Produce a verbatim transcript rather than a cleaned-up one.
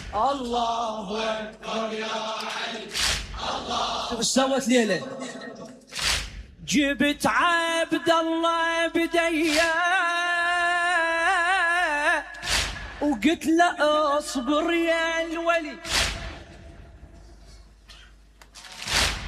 الله أكبر يا علي. الله. شوف ايش سوت ليلة. جبت عبد الله بديه وقلت له اصبر يا الولي